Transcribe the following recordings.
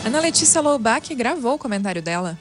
Ana Letícia Loubach gravou o comentário dela.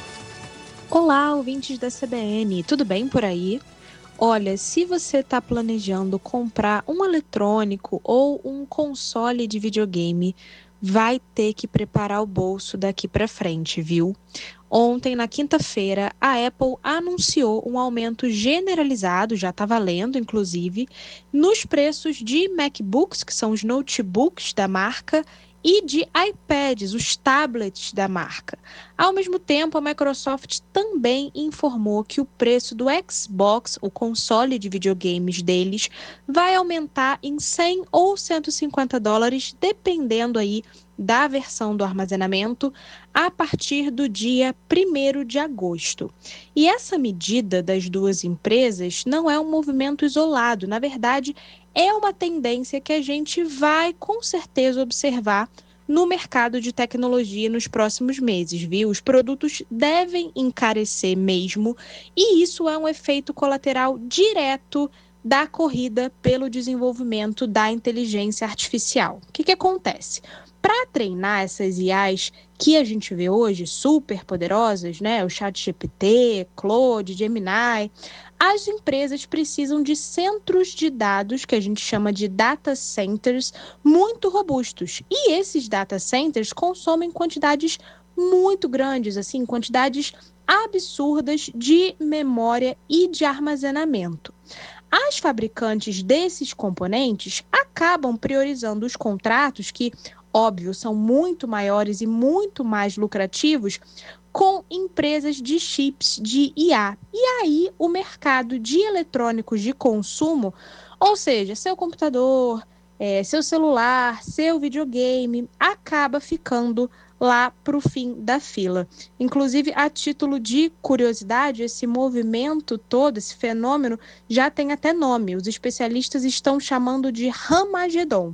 Olá, ouvintes da CBN, tudo bem por aí? Olha, se você está planejando comprar um eletrônico ou um console de videogame, vai ter que preparar o bolso daqui para frente, viu? Ontem, na quinta-feira, a Apple anunciou um aumento generalizado, já está valendo, inclusive, nos preços de MacBooks, que são os notebooks da marca, e de iPads, os tablets da marca. Ao mesmo tempo, a Microsoft também informou que o preço do Xbox, o console de videogames deles, vai aumentar em 100 ou 150 dólares, dependendo aí da versão do armazenamento, a partir do dia 1º de agosto. E essa medida das duas empresas não é um movimento isolado, na verdade, é uma tendência que a gente vai com certeza observar no mercado de tecnologia nos próximos meses, viu? Os produtos devem encarecer mesmo, e isso é um efeito colateral direto da corrida pelo desenvolvimento da inteligência artificial. O que acontece? Para treinar essas IAs que a gente vê hoje, super poderosas, né? O ChatGPT, Claude, Gemini, as empresas precisam de centros de dados, que a gente chama de data centers, muito robustos. E esses data centers consomem quantidades muito grandes, assim, quantidades absurdas de memória e de armazenamento. As fabricantes desses componentes acabam priorizando os contratos que, óbvio, são muito maiores e muito mais lucrativos com empresas de chips de IA. E aí o mercado de eletrônicos de consumo, ou seja, seu computador, seu celular, seu videogame, acaba ficando lá para o fim da fila. Inclusive, a título de curiosidade, esse movimento todo, esse fenômeno, já tem até nome. Os especialistas estão chamando de Ramagedon.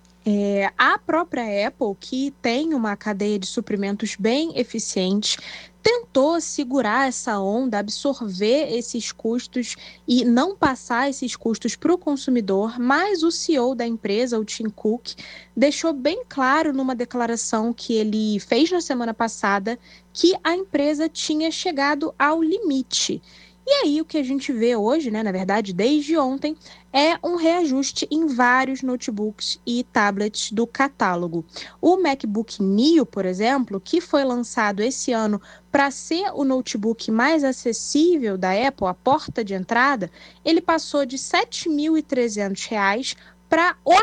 A própria Apple, que tem uma cadeia de suprimentos bem eficiente, tentou segurar essa onda, absorver esses custos e não passar esses custos para o consumidor, mas o CEO da empresa, o Tim Cook, deixou bem claro numa declaração que ele fez na semana passada que a empresa tinha chegado ao limite. E aí o que a gente vê hoje, né, na verdade, desde ontem, é um reajuste em vários notebooks e tablets do catálogo. O MacBook Neo, por exemplo, que foi lançado esse ano para ser o notebook mais acessível da Apple, a porta de entrada, ele passou de R$ 7.300 para R$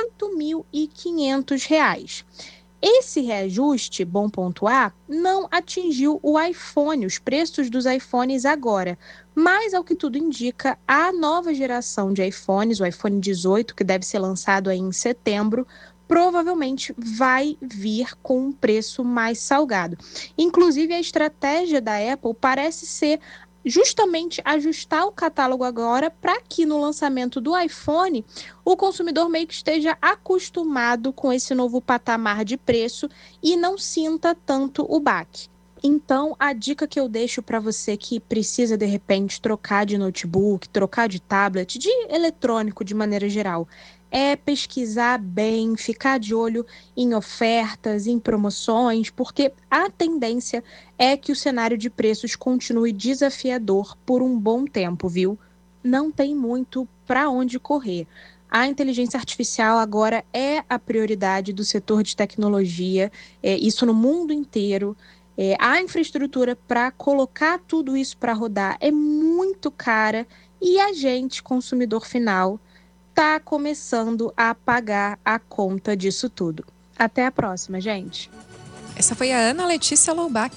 8.500. Esse reajuste, bom pontuar, não atingiu o iPhone, os preços dos iPhones agora. Mas, ao que tudo indica, a nova geração de iPhones, o iPhone 18, que deve ser lançado aí em setembro, provavelmente vai vir com um preço mais salgado. Inclusive, a estratégia da Apple parece ser justamente ajustar o catálogo agora para que no lançamento do iPhone o consumidor meio que esteja acostumado com esse novo patamar de preço e não sinta tanto o baque. Então, a dica que eu deixo para você que precisa, de repente, trocar de notebook, trocar de tablet, de eletrônico de maneira geral, é pesquisar bem, ficar de olho em ofertas, em promoções, porque a tendência é que o cenário de preços continue desafiador por um bom tempo, viu? Não tem muito para onde correr. A inteligência artificial agora é a prioridade do setor de tecnologia, isso no mundo inteiro. A infraestrutura para colocar tudo isso para rodar é muito cara e a gente, consumidor final, está começando a pagar a conta disso tudo. Até a próxima, gente. Essa foi a Ana Letícia Loubach.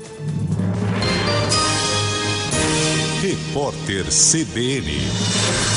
Repórter CBN.